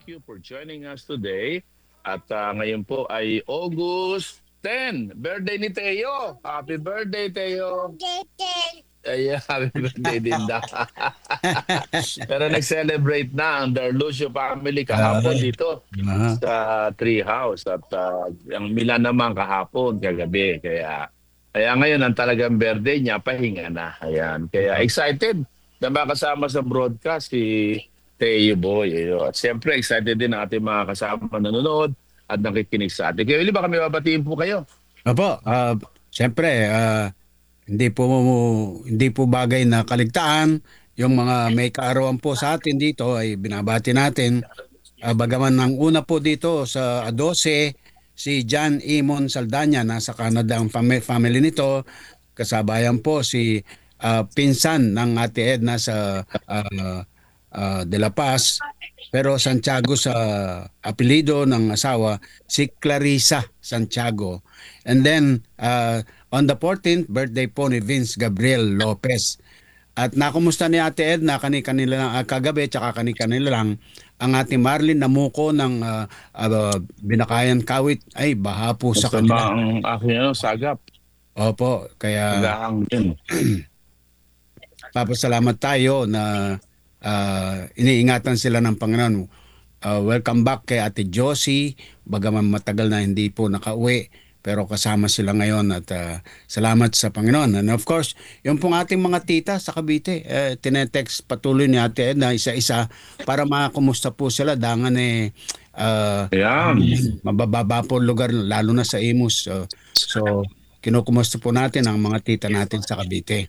thank you for joining us today. At ngayon po ay August 10, birthday ni Teo. Happy birthday, Teo. Ay, happy birthday din daw. Pero nag-celebrate na ang Darlusio family kahapon Ah, dito ah, sa tree house at ang Milan naman kahapon, kagabi. Kaya ngayon ang talagang birthday niya, pahinga na. Ayan. Kaya excited na makasama sa broadcast si Teo Boy. Ayun. At siyempre excited din ang ating mga kasama nanonood at nakikinig sa atin. Kaya baka may babatiin po kayo. Opo, siyempre, hindi po hindi po bagay na kaligtaan yung mga may kaarawan po sa atin dito ay binabati natin. Bagaman ng una po dito sa 12, si John Imon Saldana, nasa Canada ang family nito. Kasabayan po si pinsan ng Ate Edna sa De La Paz. Pero Santiago sa apelido ng asawa, si Clarissa Santiago. And then, on the 14th, birthday po ni Vince Gabriel Lopez. At nakumusta ni Ate Edna kani-kanila lang, kagabi tsaka kani-kanila lang ang Ate Marlene Namuko ng Binakayan Kawit ay baha po sa Masama kanila. ang aking sagap. Opo, kaya Nagahang din. papasalamat tayo na iniingatan sila ng Panginoon. Welcome back kay Ate Josie, bagaman matagal na hindi po nakauwi, pero kasama sila ngayon at salamat sa Panginoon. And of course, yung pong ating mga tita sa Cavite, tinetext patuloy ni Ate Edna isa-isa para makumusta po sila. Dangan Ayan. mabababa po lugar, lalo na sa Imus. So, kinukumusta po natin ang mga tita natin sa Cavite.